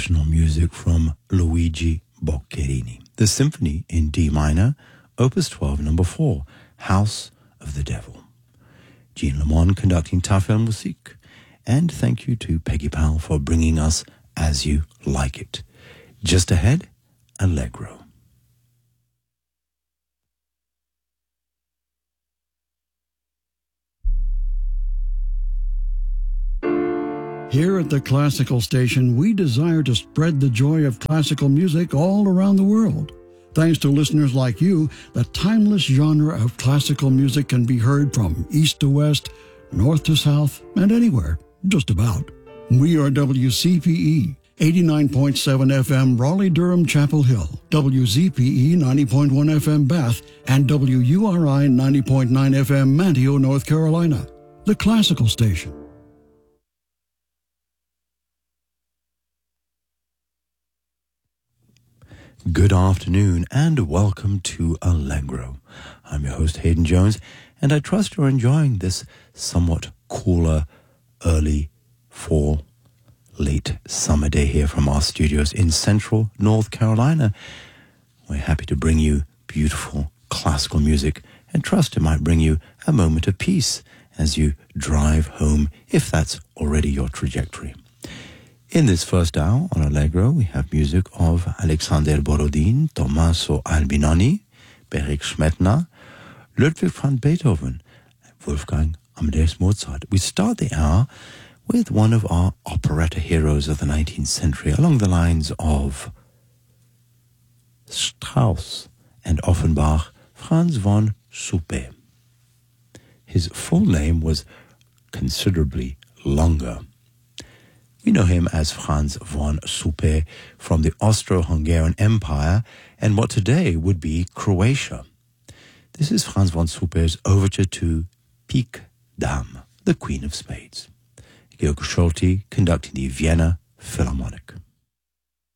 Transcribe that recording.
traditional music from Luigi Boccherini. The Symphony in D minor, Opus 12, number 4, House of the Devil. Jean Lemon conducting Tafel Musik. And thank you to Peggy Powell for bringing us As You Like It. Just ahead, Allegro. Here at the Classical Station, we desire to spread the joy of classical music all around the world. Thanks to listeners like you, the timeless genre of classical music can be heard from east to west, north to south, and anywhere, just about. We are WCPE, 89.7 FM Raleigh-Durham Chapel Hill, WZPE 90.1 FM Bath, and WURI 90.9 FM Manteo, North Carolina. The Classical Station. Good afternoon and welcome to Allegro. I'm your host Hayden Jones, and I trust you're enjoying this somewhat cooler early fall, late summer day here from our studios in central North Carolina. We're happy to bring you beautiful classical music and trust it might bring you a moment of peace as you drive home, if that's already your trajectory. In this first hour on Allegro, we have music of Alexander Borodin, Tommaso Albinoni, Erich Schmettner, Ludwig van Beethoven, Wolfgang Amadeus Mozart. We start the hour with one of our operetta heroes of the 19th century, along the lines of Strauss and Offenbach, Franz von Suppé. His full name was considerably longer. We know him as Franz von Suppé from the Austro-Hungarian Empire and what today would be Croatia. This is Franz von Suppé's overture to Pique Dame, the Queen of Spades. Georg Scholti conducting the Vienna Philharmonic.